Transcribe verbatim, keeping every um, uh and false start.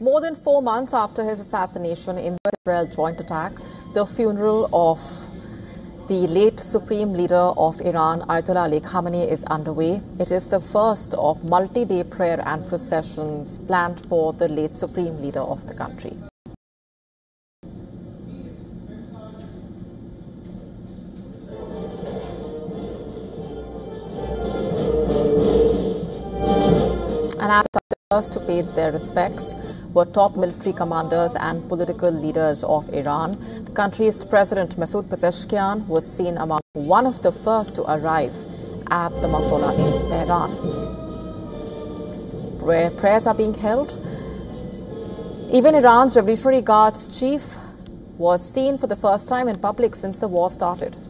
More than four months after his assassination in the Israel joint attack, the funeral of the late Supreme Leader of Iran, Ayatollah Ali Khamenei, is underway. It is the first of multi-day prayer and processions planned for the late Supreme Leader of the country. And as the first to pay their respects were top military commanders and political leaders of Iran. The country's President Masoud Pezeshkian was seen among one of the first to arrive at the Mausoleum in Tehran, where prayers are being held. Even Iran's Revolutionary Guard's chief was seen for the first time in public since the war started.